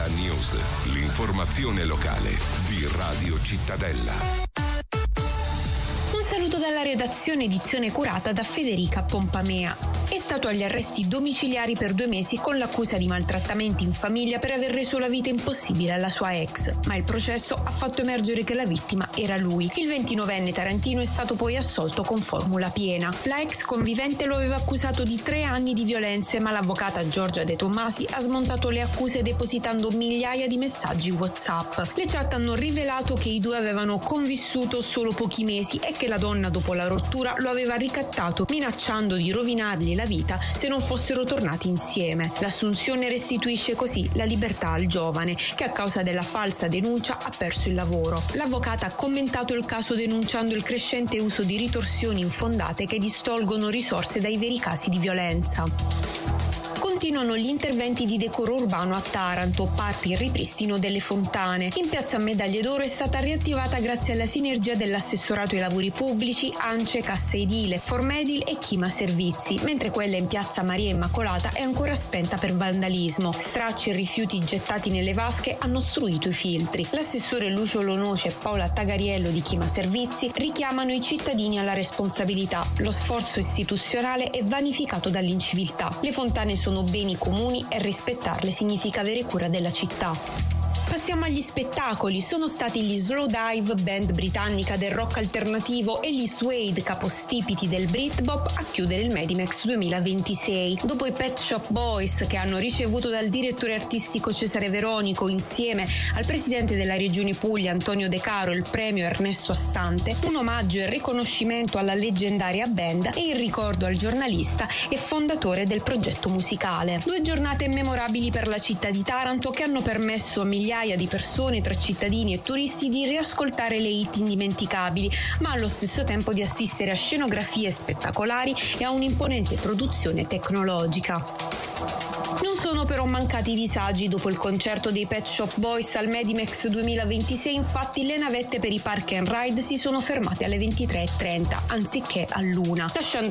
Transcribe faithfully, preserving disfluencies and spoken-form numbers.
Cittadella News, l'informazione locale di Radio Cittadella. Un saluto dalla redazione, edizione curata da Federica Pompamea. È stato agli arresti domiciliari per due mesi con l'accusa di maltrattamenti in famiglia per aver reso la vita impossibile alla sua ex, ma il processo ha fatto emergere che la vittima era lui. Il ventinovenne tarantino è stato poi assolto con formula piena. La ex convivente lo aveva accusato di tre anni di violenze, ma l'avvocata Giorgia De Tommasi ha smontato le accuse depositando migliaia di messaggi WhatsApp. Le chat hanno rivelato che i due avevano convissuto solo pochi mesi e che la donna dopo la rottura lo aveva ricattato, minacciando di rovinargli la vita se non fossero tornati insieme. L'assunzione restituisce così la libertà al giovane, che a causa della falsa denuncia ha perso il lavoro. L'avvocata ha commentato il caso denunciando il crescente uso di ritorsioni infondate che distolgono risorse dai veri casi di violenza. Continuano gli interventi di decoro urbano a Taranto, parte il ripristino delle fontane. In piazza Medaglie d'Oro è stata riattivata grazie alla sinergia dell'assessorato ai lavori pubblici, ANCE, Cassa Edile, Formedil e Chima Servizi, mentre quella in piazza Maria Immacolata è ancora spenta per vandalismo. Stracci e rifiuti gettati nelle vasche hanno ostruito i filtri. L'assessore Lucio Lonoce e Paola Tagariello di Chima Servizi richiamano i cittadini alla responsabilità. Lo sforzo istituzionale è vanificato dall'inciviltà. Le fontane sono beni comuni e rispettarle significa avere cura della città. Passiamo agli spettacoli. Sono stati gli Slow Dive, band britannica del rock alternativo, e gli Suede, capostipiti del Britpop, a chiudere il Medimex duemilaventisei. Dopo i Pet Shop Boys, che hanno ricevuto dal direttore artistico Cesare Veronico, insieme al presidente della Regione Puglia Antonio De Caro, il premio Ernesto Assante, un omaggio e riconoscimento alla leggendaria band e il ricordo al giornalista e fondatore del progetto musicale. Due giornate memorabili per la città di Taranto, che hanno permesso a migliaia di persone tra cittadini e turisti di riascoltare le hit indimenticabili, ma allo stesso tempo di assistere a scenografie spettacolari e a un'imponente produzione tecnologica. Non sono però mancati disagi. Dopo il concerto dei Pet Shop Boys al Medimex duemilaventisei, infatti, le navette per i Park and Ride si sono fermate alle ventitré e trenta anziché all'una, lasciando